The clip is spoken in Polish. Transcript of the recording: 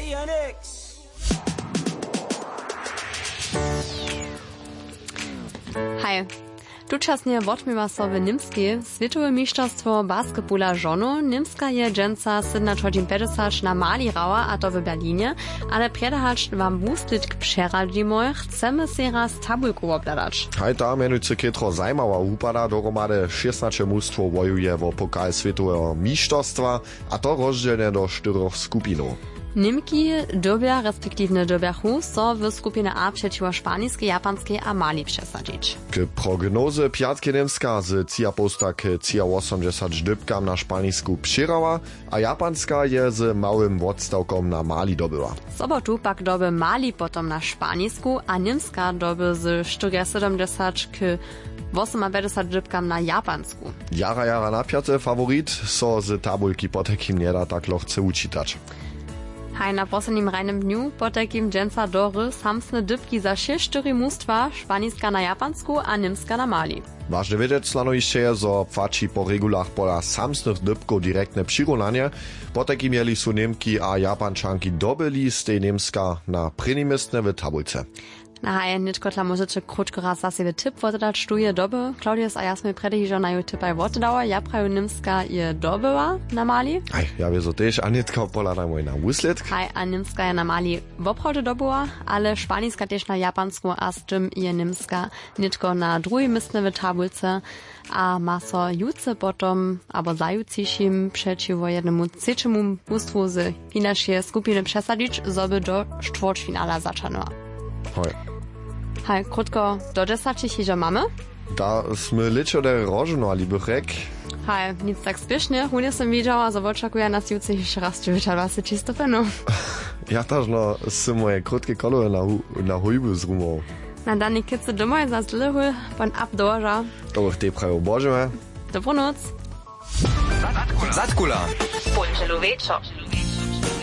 Hi. Tučasnie wotmiewa so w Nimskiej Światowe Mistrzostwo Basketballa żonu. Nimska je dżęca 1750 na Mali rała, a to w Berlinie, ale predahacz wam wustyczk przeradzimy, chcemy się raz tabulku obladać. Hej, ta menujce kietro zajmała upada, dohromady 16 mustwo wojuje wo pokal Światowego Mistrzostwa, a to rozdzielne do 4 skupinów. Nimki dobia, respektywne dobiachu, so w skupinę A przeciwko szpańskiej, japanskiej a Mali przesadzić. K prognozy piatki Nimska z cia posta k cia 80 dybkam na szpańsku przyrała, a japanska je z małym odstawkom na Mali dobyła. Sobotu pak doby Mali potom na szpańsku, a Nimska doby z 470 k 58 dybkam na japansku. Jara napiate favorit, so z tabulki potekim nie da tak chce uczytać. Hej, na poslednim rajnym dniu potekim dżęca dory samsne dybki za 6-4 mustwa, szpańska na japansku a nimska na Mali. Ważne wiedzieć stanowiście je, że płaci po regulach pola samsnych dybków direktne przyrównanie, potekim mieli su Niemki a Japanczanki dobyli z tej Niemska na prynimistne w tabulce. Na haje, nitko tla możecie krótko raz za siebie tip wotedać študije doby. Claudius a ja sme predehižo na ju tipaj wotedała, ja praju Nimska je dobyła na Mali. Aj, ja wieso też, a nitka polada mój na wysledk. Hej, a Nimska je na Mali woprawdu dobyła, ale szpańska też na japansku, a z czym je Nimska nitko na drugiej mistne w tabulce, a ma so juce potom, abo zajucišim przeciwko jednemu trzeciemu mustwu z inaczej skupiny przesadzić, zoby do czwartfinala zaczynała. Hoj. Hej, krótko, do 10 hižo mamy? Da sme ličo der rožnali bych rek. Hej, nic tak spiesznie, hunie som widziała, że oczekuję nas jutro jeszcze raz 29 stopňov. Ja też no, sy moje krótkie kolo na hujbu zrumał. Na danej kice domoj za zlyhu, pan abdoža. To te prajo božeme. Dobranoc. Zatkula. Punčelu večer.